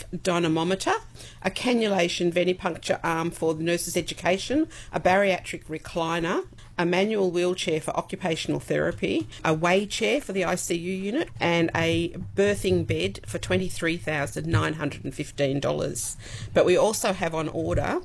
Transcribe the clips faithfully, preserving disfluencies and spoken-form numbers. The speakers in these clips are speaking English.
dynamometer, a cannulation venipuncture arm for the nurses' education, a bariatric recliner, a manual wheelchair for occupational therapy, a weigh chair for the I C U unit, and a birthing bed for twenty-three thousand nine hundred fifteen dollars. But we also have on order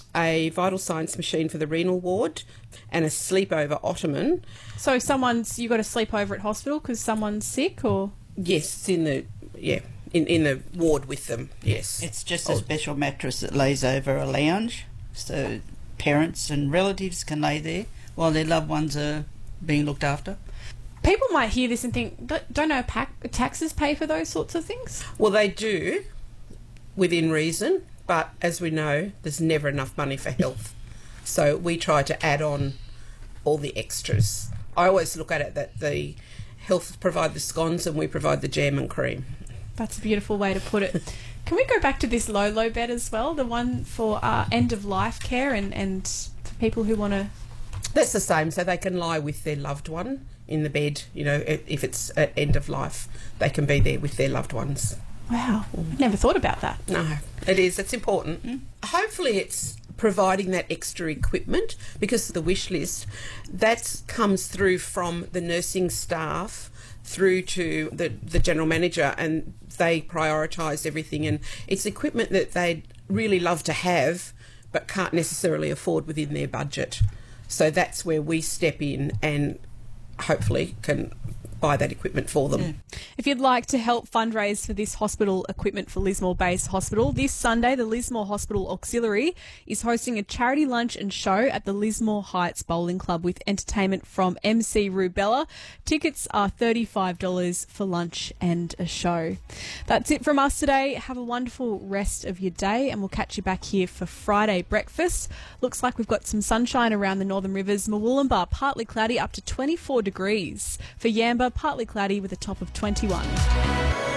a vital signs machine for the renal ward and a sleepover ottoman. So someone's, you got to sleep over at hospital because someone's sick, or? Yes, it's in the, yeah, in, in the ward with them, yes. It's just a special mattress that lays over a lounge, so parents and relatives can lay there while their loved ones are being looked after. People might hear this and think, "Don't- don't know pack- taxes pay for those sorts of things?" Well, they do, within reason, but as we know, there's never enough money for health. So we try to add on all the extras. I always look at it that the health provide the scones and we provide the jam and cream. That's a beautiful way to put it. Can we go back to this low, low bed as well, the one for uh, end-of-life care and, and for people who want to... That's the same, so they can lie with their loved one in the bed. You know, if it's at end of life, they can be there with their loved ones. Wow, I never thought about that. No, it is. It's important. Mm. Hopefully it's providing that extra equipment, because the wish list, that comes through from the nursing staff through to the, the general manager, and they prioritise everything. And it's equipment that they'd really love to have but can't necessarily afford within their budget. So that's where we step in and hopefully can buy that equipment for them. Mm. If you'd like to help fundraise for this hospital equipment for Lismore Base Hospital, this Sunday the Lismore Hospital Auxiliary is hosting a charity lunch and show at the Lismore Heights Bowling Club with entertainment from M C Rubella. Tickets are thirty-five dollars for lunch and a show. That's it from us today. Have a wonderful rest of your day, and we'll catch you back here for Friday breakfast. Looks like we've got some sunshine around the Northern Rivers. Murwillumbah, partly cloudy, up to twenty-four degrees. For Yamba, partly cloudy with a top of twenty-one.